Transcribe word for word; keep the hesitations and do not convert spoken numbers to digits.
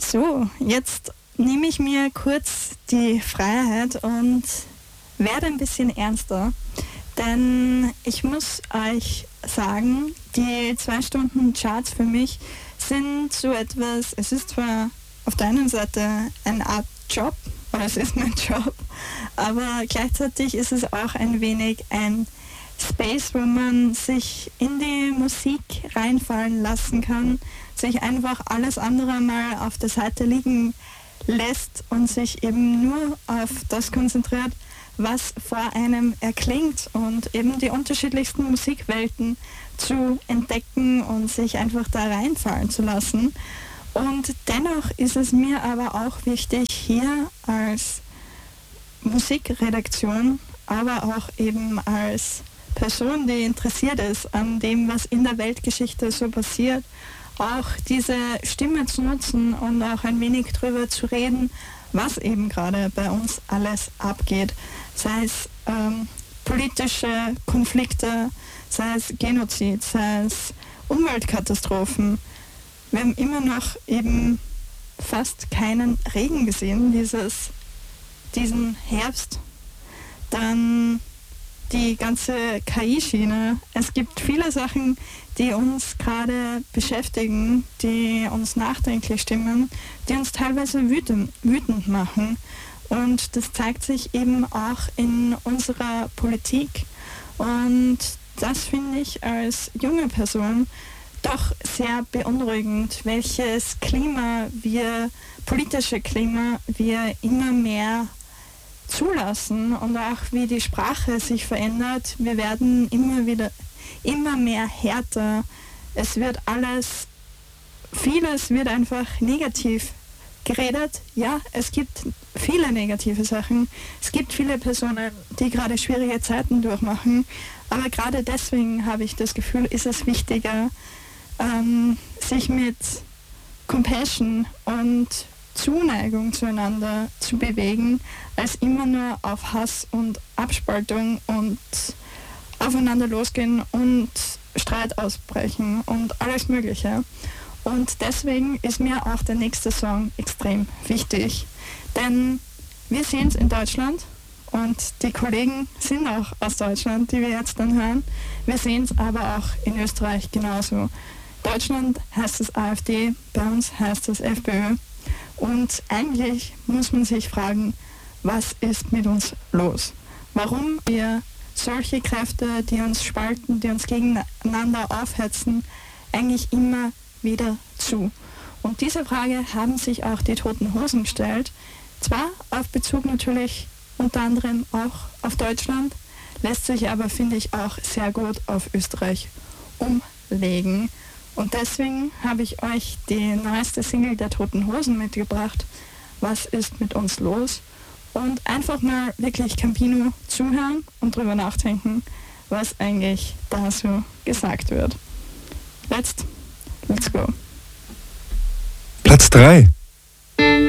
So, jetzt nehme ich mir kurz die Freiheit und werde ein bisschen ernster, denn ich muss euch sagen, die zwei Stunden Charts für mich sind so etwas, es ist zwar auf der einen Seite eine Art Job, oder es ist mein Job, aber gleichzeitig ist es auch ein wenig ein Space, wo man sich in die Musik reinfallen lassen kann, sich einfach alles andere mal auf der Seite liegen lässt und sich eben nur auf das konzentriert, was vor einem erklingt und eben die unterschiedlichsten Musikwelten zu entdecken und sich einfach da reinfallen zu lassen. Und dennoch ist es mir aber auch wichtig, hier als Musikredaktion, aber auch eben als Person, die interessiert ist an dem, was in der Weltgeschichte so passiert, auch diese Stimme zu nutzen und auch ein wenig drüber zu reden, was eben gerade bei uns alles abgeht. Sei es ähm, politische Konflikte, sei es Genozid, sei es Umweltkatastrophen. Wir haben immer noch eben fast keinen Regen gesehen dieses, diesen Herbst. Dann die ganze K I-Schiene. Es gibt viele Sachen, die uns gerade beschäftigen, die uns nachdenklich stimmen, die uns teilweise wütend, wütend machen. Und das zeigt sich eben auch in unserer Politik. Und das finde ich als junge Person doch sehr beunruhigend, welches Klima wir, politische Klima, wir immer mehr zulassen und auch wie die Sprache sich verändert. Wir werden immer wieder, immer mehr härter. Es wird alles, vieles wird einfach negativ geredet. Ja, es gibt viele negative Sachen. Es gibt viele Personen, die gerade schwierige Zeiten durchmachen. Aber gerade deswegen habe ich das Gefühl, ist es wichtiger, ähm, sich mit Compassion und Zuneigung zueinander zu bewegen, als immer nur auf Hass und Abspaltung und aufeinander losgehen und Streit ausbrechen und alles Mögliche. Und deswegen ist mir auch der nächste Song extrem wichtig, denn wir sehen es in Deutschland und die Kollegen sind auch aus Deutschland, die wir jetzt dann hören. Wir sehen es aber auch in Österreich genauso. Deutschland heißt es AfD, bei uns heißt es FPÖ. Und eigentlich muss man sich fragen, was ist mit uns los? Warum wir solche Kräfte, die uns spalten, die uns gegeneinander aufhetzen, eigentlich immer wieder zu? Und diese Frage haben sich auch die Toten Hosen gestellt. Zwar auf Bezug natürlich unter anderem auch auf Deutschland, lässt sich aber, finde ich, auch sehr gut auf Österreich umlegen. Und deswegen habe ich euch die neueste Single der Toten Hosen mitgebracht. Was ist mit uns los? Und einfach mal wirklich Campino zuhören und drüber nachdenken, was eigentlich da so gesagt wird. Let's, let's go. Platz drei.